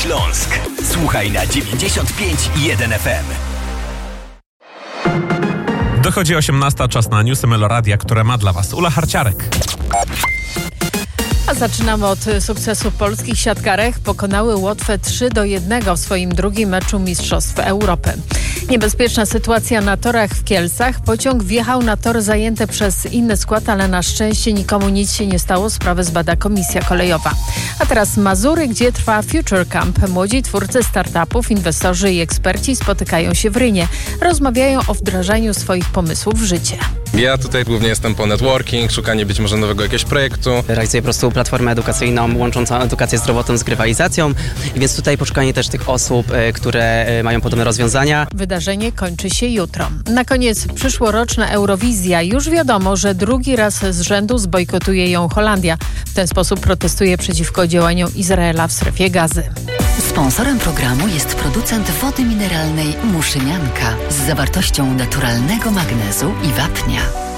Śląsk. Słuchaj na 95,1 FM. Dochodzi 18, czas na newsy Meloradia, które ma dla Was Ula Harciarek. A zaczynamy od sukcesu polskich siatkarek. Pokonały Łotwę 3-1 w swoim drugim meczu Mistrzostw Europy. Niebezpieczna sytuacja na torach w Kielcach. Pociąg wjechał na tor zajęty przez inny skład, ale na szczęście nikomu nic się nie stało. Sprawę zbada Komisja Kolejowa. A teraz Mazury, gdzie trwa Future Camp. Młodzi twórcy startupów, inwestorzy i eksperci spotykają się w Rynie. Rozmawiają o wdrażaniu swoich pomysłów w życie. Ja tutaj głównie jestem po networking, szukanie być może nowego jakiegoś projektu. Realizuję po prostu platformę edukacyjną łączącą edukację zdrowotną z grywalizacją, więc tutaj poszukanie też tych osób, które mają podobne rozwiązania. Wydarzenie kończy się jutro. Na koniec przyszłoroczna Eurowizja. Już wiadomo, że drugi raz z rzędu zbojkotuje ją Holandia. W ten sposób protestuje przeciwko działaniom Izraela w strefie Gazy. Sponsorem programu jest producent wody mineralnej Muszynianka z zawartością naturalnego magnezu i wapnia.